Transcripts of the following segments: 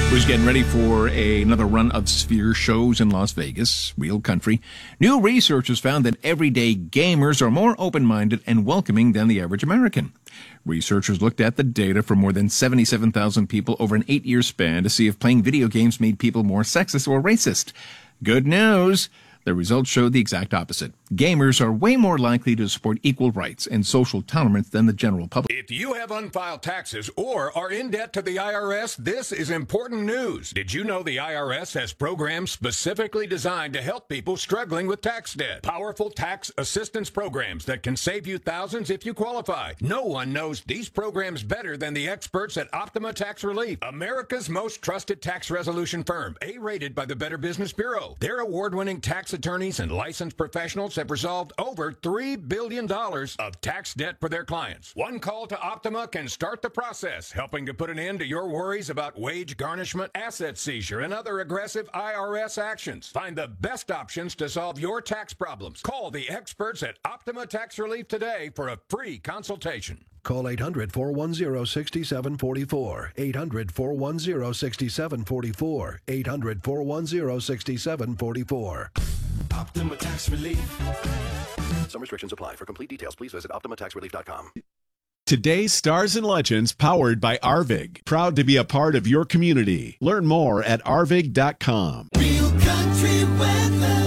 Was getting ready for another run of Sphere shows in Las Vegas, real country. New research has found that everyday gamers are more open-minded and welcoming than the average American. Researchers looked at the data for more than 77,000 people over an 8-year span to see if playing video games made people more sexist or racist. Good news! The results showed the exact opposite. Gamers are way more likely to support equal rights and social tolerance than the general public. If you have unfiled taxes or are in debt to the IRS, this is important news. Did you know the IRS has programs specifically designed to help people struggling with tax debt? Powerful tax assistance programs that can save you thousands if you qualify. No one knows these programs better than the experts at Optima Tax Relief, America's most trusted tax resolution firm, A-rated by the Better Business Bureau. Their award-winning tax attorneys and licensed professionals have resolved over $3 billion of tax debt for their clients. One call to Optima can start the process, helping to put an end to your worries about wage garnishment, asset seizure, and other aggressive IRS actions. Find the best options to solve your tax problems. Call the experts at Optima Tax Relief today for a free consultation. Call 800-410-6744. 800-410-6744. 800-410-6744. Optima Tax Relief. Some restrictions apply. For complete details, please visit OptimaTaxRelief.com. Today's Stars and Legends, powered by Arvig. Proud to be a part of your community. Learn more at arvig.com. Real country weather.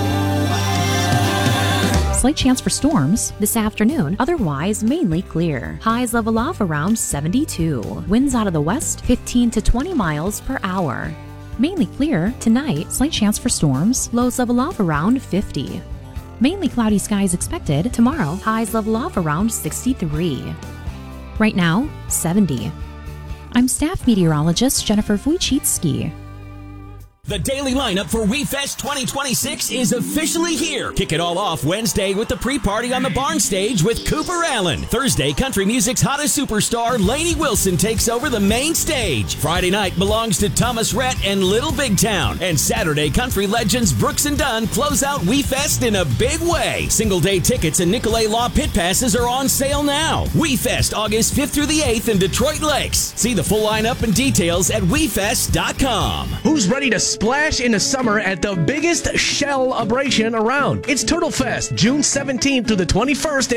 Slight chance for storms this afternoon, otherwise mainly clear. Highs level off around 72. Winds out of the west 15 to 20 miles per hour. Mainly clear tonight, slight chance for storms, lows level off around 50. Mainly cloudy skies expected tomorrow, highs level off around 63. Right now, 70. I'm staff meteorologist Jennifer Wojcicki. The daily lineup for WeFest 2026 is officially here. Kick it all off Wednesday with the pre-party on the barn stage with Cooper Allen. Thursday, country music's hottest superstar, Lainey Wilson, takes over the main stage. Friday night belongs to Thomas Rhett and Little Big Town. And Saturday, country legends Brooks and Dunn close out WeFest in a big way. Single-day tickets and Nicolay Law pit passes are on sale now. WeFest, August 5th through the 8th in Detroit Lakes. See the full lineup and details at WeFest.com. Who's ready to splash in the summer at the biggest celebration around? It's Turtle Fest, June 17th to the 21st